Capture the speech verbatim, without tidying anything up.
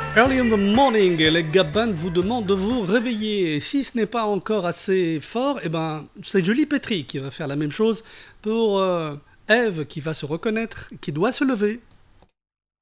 Early in the morning, et les Gabans vous demandent de vous réveiller. Et si ce n'est pas encore assez fort, eh ben, c'est Julie Petry qui va faire la même chose pour euh, Eve qui va se reconnaître, qui doit se lever.